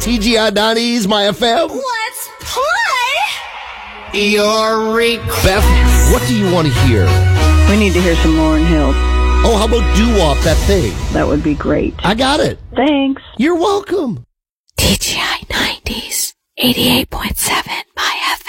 TGI 90s, my FM. Let's play Your request. Beth, what do you want to hear? We need to hear some Lauryn Hill. Oh, how about Doo-Wop, that thing? That would be great. I got it. Thanks. You're welcome. TGI 90s 88.7 by FM.